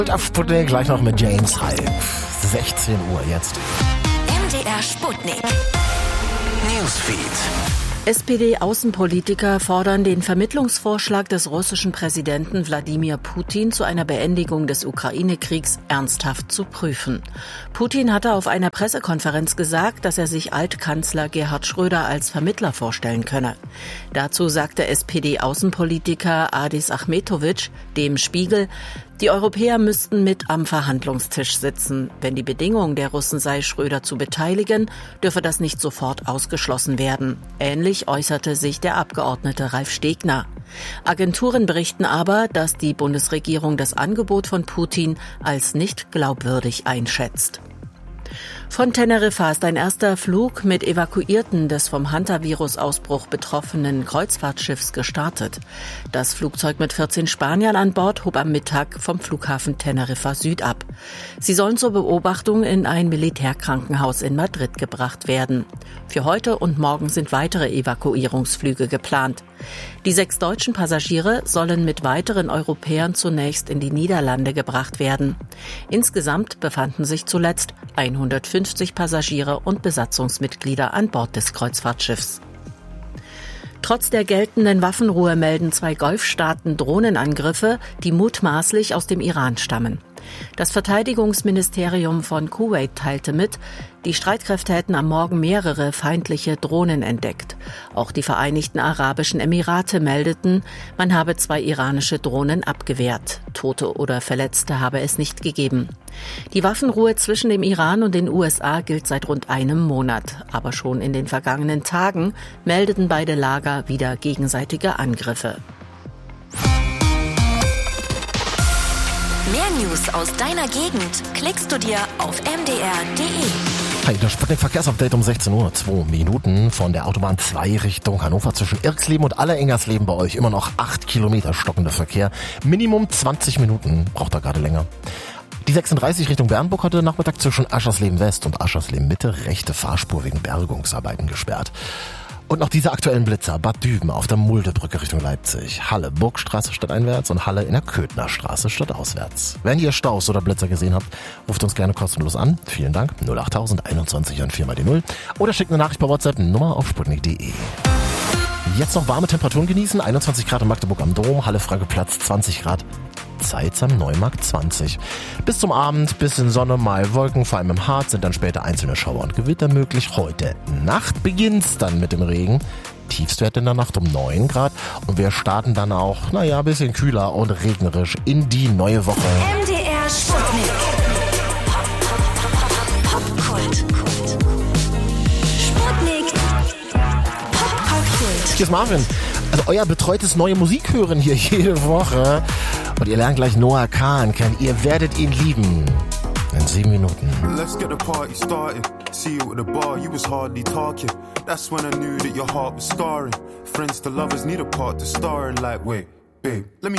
Auf Sputnik gleich noch mit James Hype. 16 Uhr jetzt. MDR Sputnik. Newsfeed. SPD-Außenpolitiker fordern den Vermittlungsvorschlag des russischen Präsidenten Wladimir Putin zu einer Beendigung des Ukraine-Kriegs ernsthaft zu prüfen. Putin hatte auf einer Pressekonferenz gesagt, dass er sich Altkanzler Gerhard Schröder als Vermittler vorstellen könne. Dazu sagte SPD-Außenpolitiker Adis Achmetovic dem Spiegel, die Europäer müssten mit am Verhandlungstisch sitzen. Wenn die Bedingung der Russen sei, Schröder zu beteiligen, dürfe das nicht sofort ausgeschlossen werden. Ähnlich äußerte sich der Abgeordnete Ralf Stegner. Agenturen berichten aber, dass die Bundesregierung das Angebot von Putin als nicht glaubwürdig einschätzt. Von Teneriffa ist ein erster Flug mit Evakuierten des vom Hantavirus-Ausbruch betroffenen Kreuzfahrtschiffs gestartet. Das Flugzeug mit 14 Spaniern an Bord hob am Mittag vom Flughafen Teneriffa Süd ab. Sie sollen zur Beobachtung in ein Militärkrankenhaus in Madrid gebracht werden. Für heute und morgen sind weitere Evakuierungsflüge geplant. Die 6 deutschen Passagiere sollen mit weiteren Europäern zunächst in die Niederlande gebracht werden. Insgesamt befanden sich zuletzt 150 Passagiere und Besatzungsmitglieder an Bord des Kreuzfahrtschiffs. Trotz der geltenden Waffenruhe melden 2 Golfstaaten Drohnenangriffe, die mutmaßlich aus dem Iran stammen. Das Verteidigungsministerium von Kuwait teilte mit, die Streitkräfte hätten am Morgen mehrere feindliche Drohnen entdeckt. Auch die Vereinigten Arabischen Emirate meldeten, man habe 2 iranische Drohnen abgewehrt. Tote oder Verletzte habe es nicht gegeben. Die Waffenruhe zwischen dem Iran und den USA gilt seit rund einem Monat. Aber schon in den vergangenen Tagen meldeten beide Lager wieder gegenseitige Angriffe. Mehr News aus deiner Gegend klickst du dir auf mdr.de. Hey, das Sputnik-Verkehrsupdate um 16 Uhr, 2 Minuten von der Autobahn 2 Richtung Hannover zwischen Irksleben und Allerengersleben bei euch immer noch 8 Kilometer stockender Verkehr. Minimum 20 Minuten, braucht er gerade länger. Die 36 Richtung Bernburg heute Nachmittag zwischen Aschersleben West und Aschersleben Mitte rechte Fahrspur wegen Bergungsarbeiten gesperrt. Und noch diese aktuellen Blitzer, Bad Düben auf der Muldebrücke Richtung Leipzig, Halle Burgstraße stadteinwärts und Halle in der Köthner Straße stadtauswärts. Wenn ihr Staus oder Blitzer gesehen habt, ruft uns gerne kostenlos an. Vielen Dank, 08000 21 und 4 mal die 0 oder schickt eine Nachricht per WhatsApp, Nummer auf sputnik.de. Jetzt noch warme Temperaturen genießen, 21 Grad in Magdeburg am Dom, Halle Frankeplatz 20 Grad. Zeitz am Neumarkt 20. Bis zum Abend, bisschen Sonne, mal Wolken, vor allem im Harz sind dann später einzelne Schauer und Gewitter möglich. Heute Nacht beginnt's dann mit dem Regen. Tiefstwert in der Nacht um 9 Grad und wir starten dann auch, ein bisschen kühler und regnerisch in die neue Woche. MDR Sputnik. Popkult. Sputnik. Popkult. Hier ist Marvin. Also euer betreutes neue Musikhören hier jede Woche. Und ihr lernt gleich Noah Kahn kennen. Ihr werdet ihn lieben. In 7 Minuten. Let's get the party started. See you at the bar, you was hardly talking. That's when I knew that your heart was scarring. Friends to lovers need a part to star in. Like, wait, babe, let me